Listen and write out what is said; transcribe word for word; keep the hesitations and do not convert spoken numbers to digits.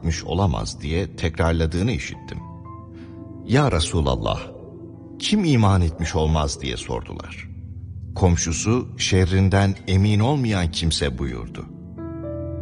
etmiş olamaz diye tekrarladığını işittim. Ya Resulallah, kim iman etmiş olmaz diye sordular. Komşusu şerrinden emin olmayan kimse buyurdu.